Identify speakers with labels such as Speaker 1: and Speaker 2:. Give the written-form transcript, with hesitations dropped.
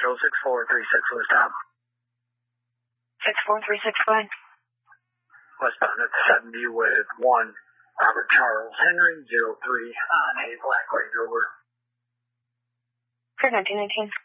Speaker 1: Central 6436 will stop.
Speaker 2: 6436, go ahead.
Speaker 1: Westbound at 70 with 1 Robert Charles Henry 03 on a black Range Rover.
Speaker 2: For 1919.